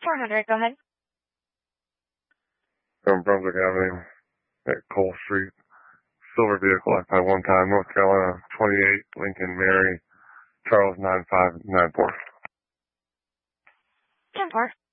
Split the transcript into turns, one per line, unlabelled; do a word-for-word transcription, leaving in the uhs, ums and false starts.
four hundred, go ahead.
From Brunswick Avenue at Cole Street. Silver vehicle, occupied one time, North Carolina, twenty-eight, Lincoln, Mary, Charles, nine five nine four.
ten four.